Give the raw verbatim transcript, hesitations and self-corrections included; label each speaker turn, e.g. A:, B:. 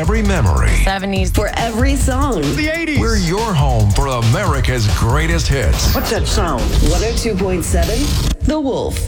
A: every memory.
B: seventies.
C: For every song.
D: The eighties.
A: We're your home for America's greatest hits.
D: What's that sound?
C: one oh two point seven The Wolf.